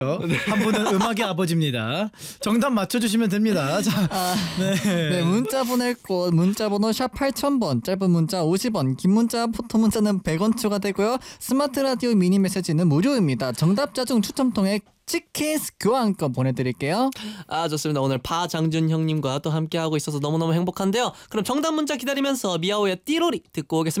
한 분은 음악의 아버지입니다. 정답 맞춰주시면 됩니다. 자, 네, 문자 보낼 곳 문자번호 샵 8000번, 짧은 문자 50원, 긴 문자 포토 문자는 100원 추가되고요. 스마트 라디오 미니 메시지는 무료입니다. 정답자 중 추첨 통해 치킨 교환권 보내드릴게요. 아, 좋습니다. 오늘 파장준 형님과 또 함께하고 있어서 너무너무 행복한데요. 그럼 정답 문자 기다리면서 미아오의 띠로리 듣고 오겠습니다.